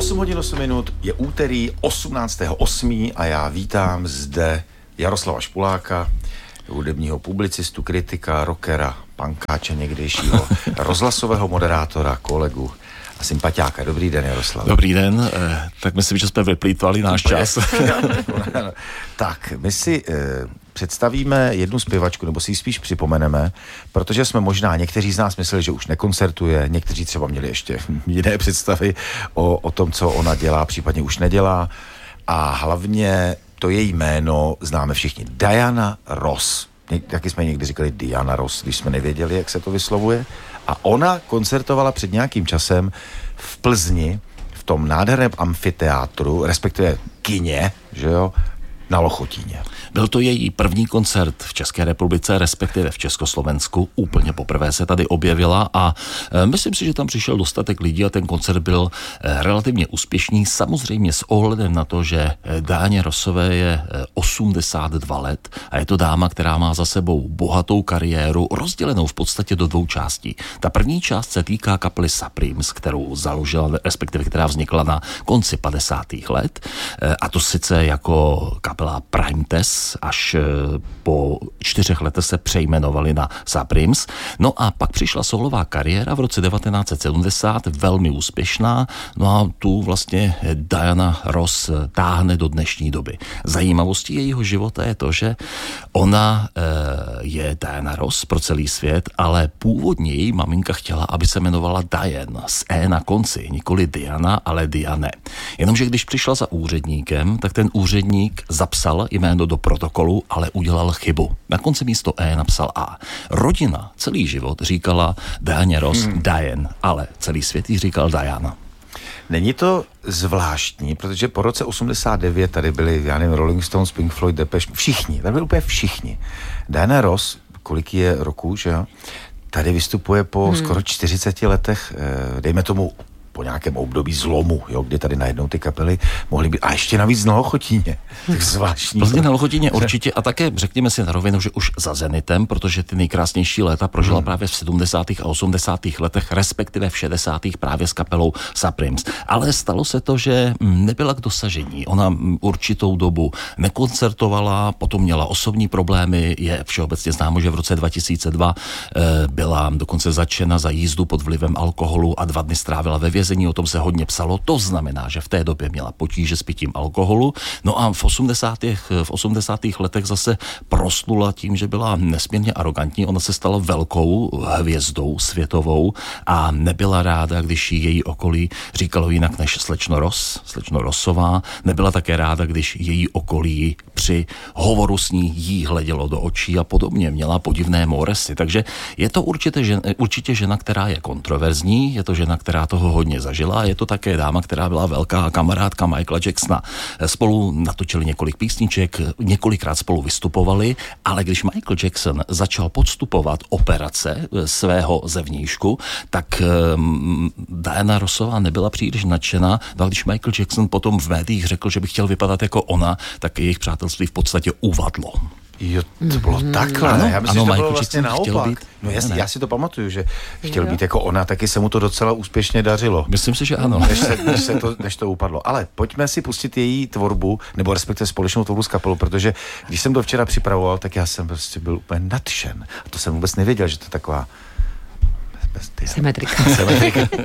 8 hodin 8 minut, je úterý 18.8. a já vítám zde Jaroslava Špuláka, hudebního publicistu, kritika, rockera, pankáče někdejšího, rozhlasového moderátora, kolegu a sympatiáka. Dobrý den, Jaroslav. Dobrý den, tak myslím, že jsme vyplýtvali náš čas. Tak, my si představíme jednu zpěvačku, nebo si ji spíš připomeneme, protože jsme možná, někteří z nás mysleli, že už nekoncertuje, někteří třeba měli ještě jiné představy o tom, co ona dělá, případně už nedělá. A hlavně to její jméno známe všichni. Diana Ross. Taky jsme někdy říkali Diana Ross, když jsme nevěděli, jak se to vyslovuje. A ona koncertovala před nějakým časem v Plzni, v tom nádherném amfiteátru, respektive kině, že jo, na Lochotíně. Byl to její první koncert v České republice, respektive v Československu. Úplně poprvé se tady objevila a myslím si, že tam přišel dostatek lidí a ten koncert byl relativně úspěšný. Samozřejmě s ohledem na to, že Dianě Rossové je 82 let a je to dáma, která má za sebou bohatou kariéru, rozdělenou v podstatě do dvou částí. Ta první část se týká kapely Supremes, kterou založila, respektive která vznikla na konci 50. let. A to sice jako kapela Prime Test, až po 4 letech se přejmenovali na Supremes. No a pak přišla solová kariéra v roce 1970, velmi úspěšná, no a tu vlastně Diana Ross táhne do dnešní doby. Zajímavostí jejího života je to, že ona je Diana Ross pro celý svět, ale původně její maminka chtěla, aby se jmenovala Diane s E na konci, nikoli Diana, ale Diane. Jenomže když přišla za úředníkem, tak ten úředník zapsal jméno do protokolu, ale udělal chybu. Na konci místo E napsal A. Rodina celý život říkala Dianě Ross Diane, ale celý svět jí říkal Diana. Není to zvláštní, protože po roce 89 tady byli, já nevím, Rolling Stones, Pink Floyd, Depeche, všichni, tady byli úplně všichni. Diana Ross, kolik je roků, že jo, tady vystupuje po skoro 40 letech, dejme tomu po nějakém období zlomu, jo, kdy tady najednou ty kapely mohly být, a ještě navíc na Lochotíně. Tak zvláštní. Plně na Lochotíně určitě a také řekněme si na rovinu, že už za Zenitem, protože ty nejkrásnější léta prožila právě v 70. a 80. letech, respektive v 60. právě s kapelou Supremes. Ale stalo se to, že nebyla k dosažení. Ona určitou dobu nekoncertovala, potom měla osobní problémy, je všeobecně známo, že v roce 2002 byla dokonce zatčena za jízdu pod vlivem alkoholu a 2 dny strávila ve vězení, o tom se hodně psalo, to znamená, že v té době měla potíže s pitím alkoholu, no a v 80. letech zase proslula tím, že byla nesmírně arrogantní, ona se stala velkou hvězdou světovou a nebyla ráda, když její okolí říkalo jinak než slečno Rossová, nebyla také ráda, když její okolí při hovoru s ní jí hledělo do očí a podobně, měla podivné móresy, takže je to určitě žena, která je kontroverzní, je to žena, která toho hodně zažila. Je to také dáma, která byla velká kamarádka Michaela Jacksona. Spolu natočili několik písniček, několikrát spolu vystupovali, ale když Michael Jackson začal podstupovat operace svého zevníšku, tak Diana Rossová nebyla příliš nadšená. No a když Michael Jackson potom v médiích řekl, že by chtěl vypadat jako ona, tak jejich přátelství v podstatě uvadlo. Jo, to bylo takhle. Ano, já myslím, že to bylo vlastně naopak. Být, no jasně, já si to pamatuju, že chtěl být jako ona, taky se mu to docela úspěšně dařilo. Myslím si, že ano. Než to upadlo. Ale pojďme si pustit její tvorbu, nebo respektive společnou tvorbu s kapelou, protože když jsem to včera připravoval, tak já jsem prostě byl úplně nadšen. A to jsem vůbec nevěděl, že to je taková symetrika.